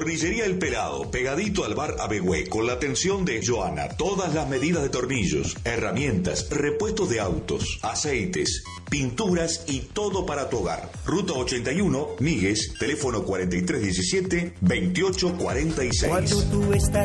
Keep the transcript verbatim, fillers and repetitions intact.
Tornillería El Pelado, pegadito al bar Abegüé, con la atención de Joana. Todas las medidas de tornillos, herramientas, repuestos de autos, aceites, pinturas y todo para tu hogar. Ruta ochenta y uno, Migues, teléfono cuarenta y tres diecisiete, veintiocho cuarenta y seis.